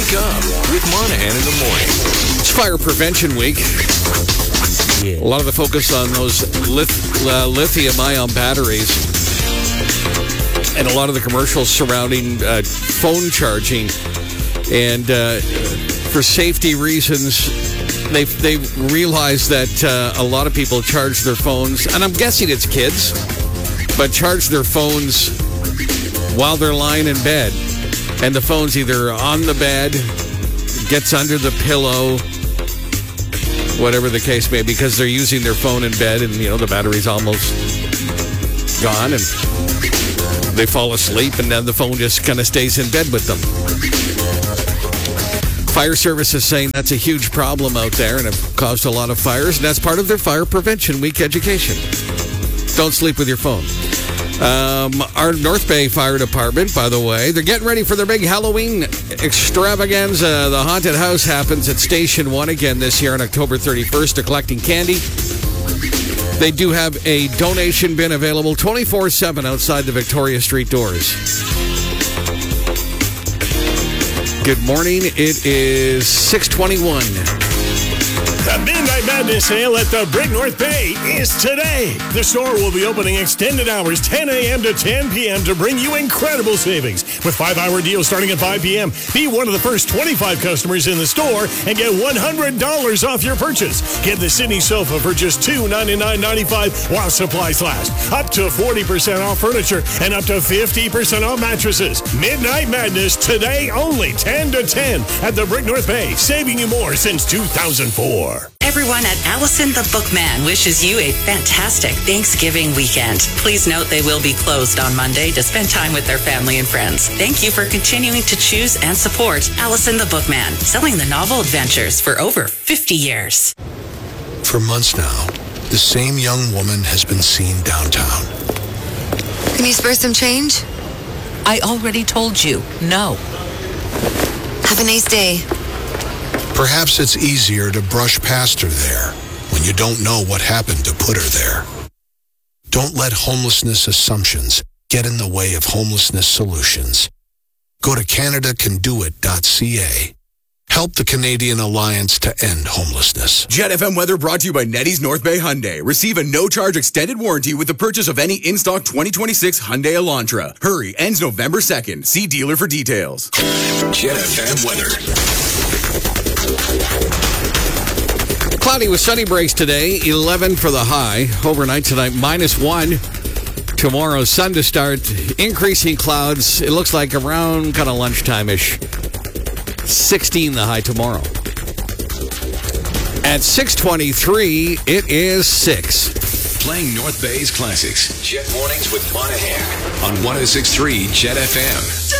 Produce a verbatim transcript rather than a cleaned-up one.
Wake up with Monahan in the morning. It's Fire Prevention Week. Yeah. A lot of the focus on those lith- uh, lithium-ion batteries and a lot of the commercials surrounding uh, phone charging. And uh, for safety reasons, they've, they've realized that uh, a lot of people charge their phones, and I'm guessing it's kids, but charge their phones while they're lying in bed. And the phone's either on the bed, gets under the pillow, whatever the case may be, because they're using their phone in bed and, you know, the battery's almost gone and they fall asleep and then the phone just kind of stays in bed with them. Fire service is saying that's a huge problem out there and have caused a lot of fires, and that's part of their Fire Prevention Week education. Don't sleep with your phone. Um, our North Bay Fire Department, by the way, they're getting ready for their big Halloween extravaganza. The haunted house happens at Station one again this year on October thirty-first. They're collecting candy. They do have a donation bin available twenty-four seven outside the Victoria Street doors. Good morning. It is six twenty-one. The Midnight Madness sale at the Brick North Bay is today. The store will be opening extended hours ten a.m. to ten p.m. to bring you incredible savings. With five-hour deals starting at five p.m., be one of the first twenty-five customers in the store and get one hundred dollars off your purchase. Get the Sydney sofa for just two hundred ninety-nine dollars and ninety-five cents while supplies last. Up to forty percent off furniture and up to fifty percent off mattresses. Midnight Madness today only, ten to ten at the Brick North Bay, saving you more since two thousand four. Everyone at Allison the Bookman wishes you a fantastic Thanksgiving weekend. Please note they will be closed on Monday to spend time with their family and friends. Thank you for continuing to choose and support Allison the Bookman, selling the novel adventures for over fifty years. For months now, the same young woman has been seen downtown. Can you spare some change? I already told you, no. Have a nice day. Perhaps it's easier to brush past her there when you don't know what happened to put her there. Don't let homelessness assumptions get in the way of homelessness solutions. Go to Canada Can Do It dot c a. Help the Canadian Alliance to End Homelessness. Jet F M weather brought to you by Nettie's North Bay Hyundai. Receive a no-charge extended warranty with the purchase of any in-stock twenty twenty-six Hyundai Elantra. Hurry, ends November second. See dealer for details. Jet F M weather. Cloudy with sunny breaks today, eleven for the high. Overnight tonight, minus one. Tomorrow, sun to start, increasing clouds. It looks like around kind of lunchtime-ish. sixteen the high tomorrow. At six twenty-three, it is six. Playing North Bay's classics. Jet Mornings with Monahan on one oh six point three Jet F M.